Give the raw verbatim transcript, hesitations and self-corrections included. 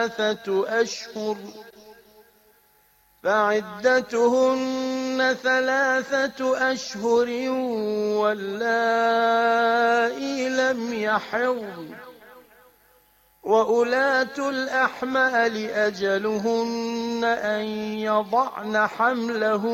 ثلاثة أشهر فعدتهن ثلاثة أشهر واللائي لم يحضن وأولاة الأحمال أجلهن أن يضعن حملهن